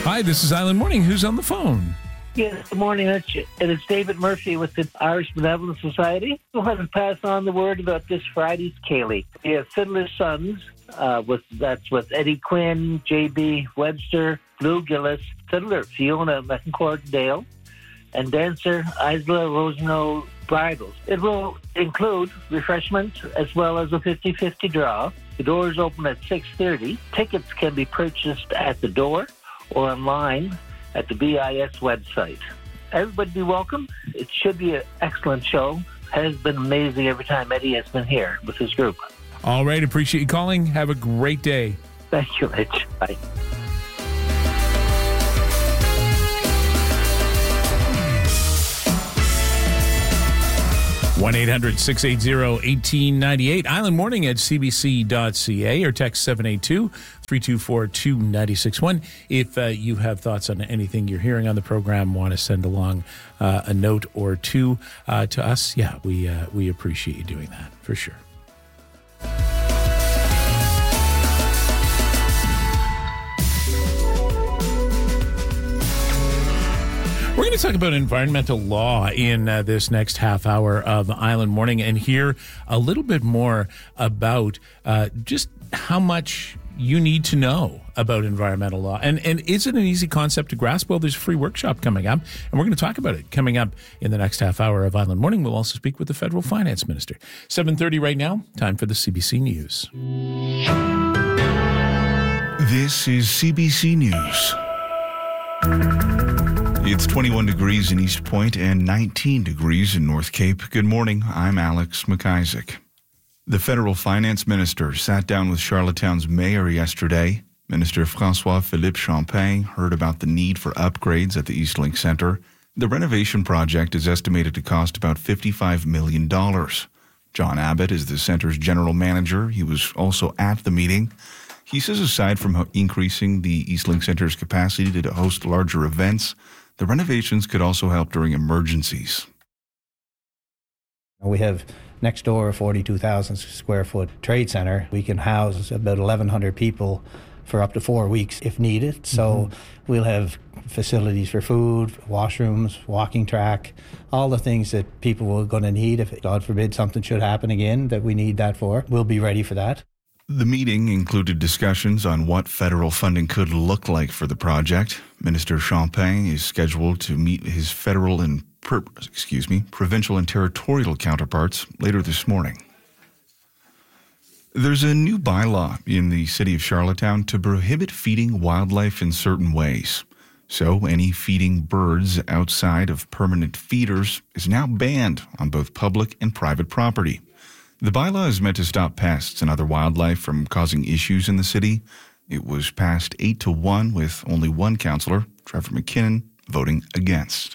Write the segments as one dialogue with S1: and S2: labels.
S1: Hi, this is Island Morning. Who's on the phone?
S2: Yes, good morning. It is David Murphy with the Irish Benevolent Society. Go ahead and pass on the word about this Friday's Kaylee. We have Fiddler's Sons, with Eddie Quinn, J.B. Webster, Lou Gillis, Fiddler Fiona McCord Dale, and dancer Isla Rosano Bridals. It will include refreshments as well as a 50-50 draw. The doors open at 6:30. Tickets can be purchased at the door or online at the BIS website. Everybody be welcome. It should be an excellent show. Has been amazing every time Eddie has been here with his group.
S1: All right, appreciate you calling. Have a great day.
S2: Thank you, Rich. Bye.
S1: One 800-680-1898. Island Morning at cbc.ca or text 782-324-2961. If you have thoughts on anything you're hearing on the program, want to send along a note or two to us, we appreciate you doing that for sure. We're going to talk about environmental law in this next half hour of Island Morning and hear a little bit more about just how much you need to know about environmental law. And is it an easy concept to grasp? Well, there's a free workshop coming up, and we're going to talk about it coming up in the next half hour of Island Morning. We'll also speak with the federal finance minister. 7:30 right now, time for the CBC News.
S3: This is CBC News. It's 21 degrees in East Point and 19 degrees in North Cape. Good morning. I'm Alex McIsaac. The federal finance minister sat down with Charlottetown's mayor yesterday. Minister François-Philippe Champagne heard about the need for upgrades at the Eastlink Centre. The renovation project is estimated to cost about $55 million. John Abbott is the centre's general manager. He was also at the meeting. He says aside from increasing the Eastlink Centre's capacity to host larger events, the renovations could also help during emergencies.
S4: We have next door a 42,000 square foot trade center. We can house about 1,100 people for up to 4 weeks if needed. So we'll have facilities for food, washrooms, walking track, all the things that people are going to need if, God forbid, something should happen again that we need that for. We'll be ready for that.
S3: The meeting included discussions on what federal funding could look like for the project. Minister Champagne is scheduled to meet his federal and provincial and territorial counterparts later this morning. There's a new bylaw in the city of Charlottetown to prohibit feeding wildlife in certain ways. So any feeding birds outside of permanent feeders is now banned on both public and private property. The bylaw is meant to stop pests and other wildlife from causing issues in the city. It was passed 8-1 with only one councillor, Trevor McKinnon, voting against.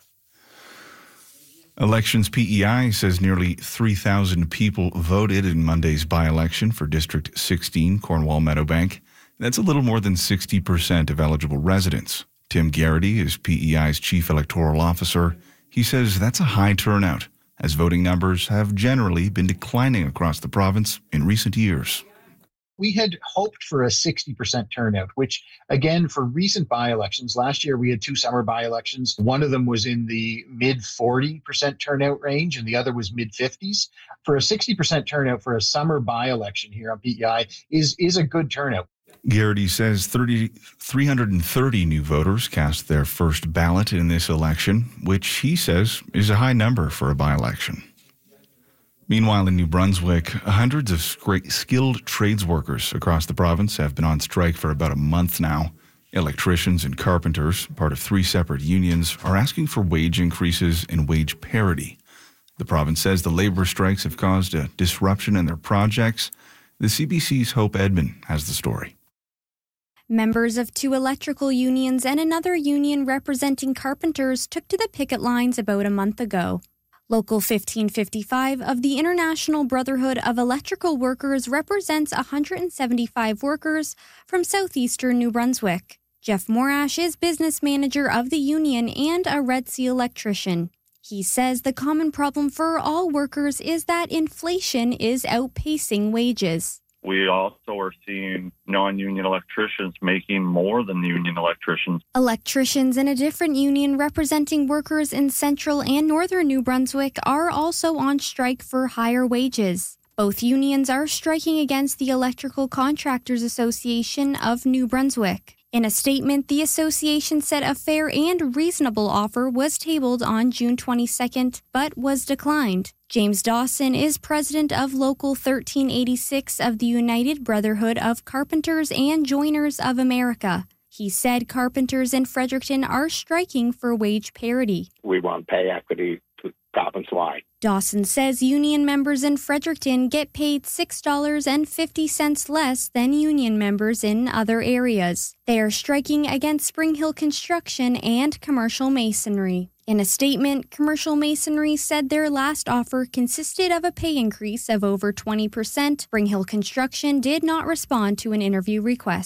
S3: Elections PEI says nearly 3,000 people voted in Monday's by-election for District 16, Cornwall-Meadowbank. That's a little more than 60% of eligible residents. Tim Garrity is PEI's chief electoral officer. He says that's a high turnout, as voting numbers have generally been declining across the province in recent years.
S5: We had hoped for a 60% turnout, which, again, for recent by-elections, last year we had two summer by-elections. One of them was in the mid-40% turnout range, and the other was mid-50s. For a 60% turnout for a summer by-election here on PEI is a good turnout.
S3: Garrity says 330 new voters cast their first ballot in this election, which he says is a high number for a by-election. Meanwhile, in New Brunswick, hundreds of skilled trades workers across the province have been on strike for about a month now. Electricians and carpenters, part of 3 separate unions, are asking for wage increases and wage parity. The province says the labor strikes have caused a disruption in their projects. The CBC's Hope Edmond has the story.
S6: Members of 2 electrical unions and another union representing carpenters took to the picket lines about a month ago. Local 1555 of the International Brotherhood of Electrical Workers represents 175 workers from southeastern New Brunswick. Jeff Morash is business manager of the union and a Red Sea electrician. He says the common problem for all workers is that inflation is outpacing wages.
S7: We also are seeing non-union electricians making more than the union electricians.
S6: Electricians in a different union representing workers in central and northern New Brunswick are also on strike for higher wages. Both unions are striking against the Electrical Contractors Association of New Brunswick. In a statement, the association said a fair and reasonable offer was tabled on June 22nd, but was declined. James Dawson is president of Local 1386 of the United Brotherhood of Carpenters and Joiners of America. He said carpenters in Fredericton are striking for wage parity.
S8: We want pay equity province-wide.
S6: Dawson says union members in Fredericton get paid $6.50 less than union members in other areas. They are striking against Spring Hill Construction and Commercial Masonry. In a statement, Commercial Masonry said their last offer consisted of a pay increase of over 20%. Spring Hill Construction did not respond to an interview request.